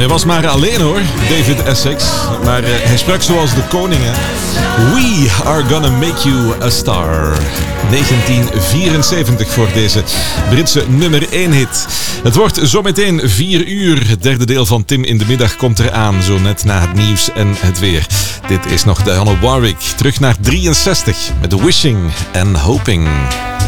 Hij was maar alleen hoor, David Essex. Maar hij sprak zoals de koning. Hè? We are gonna make you a star. 1974 voor deze Britse nummer 1 hit. Het wordt zometeen 4 uur. Het derde deel van Tim in de Middag komt eraan. Zo net na het nieuws en het weer. Dit is nog Dionne Warwick. Terug naar 63 met Wishing and Hoping.